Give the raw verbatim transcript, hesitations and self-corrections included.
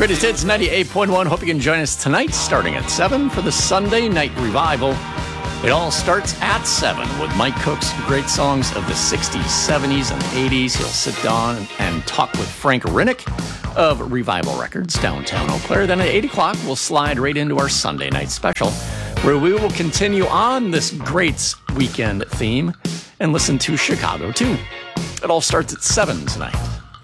Greatest Hits ninety-eight point one. Hope you can join us tonight starting at seven for the Sunday Night Revival. It all starts at seven with Mike Cook's great songs of the sixties, seventies, and eighties. He'll sit down and talk with Frank Rinnick of Revival Records, downtown Eau Claire. Then at eight o'clock, we'll slide right into our Sunday night special, where we will continue on this great weekend theme and listen to Chicago, too. It all starts at seven tonight.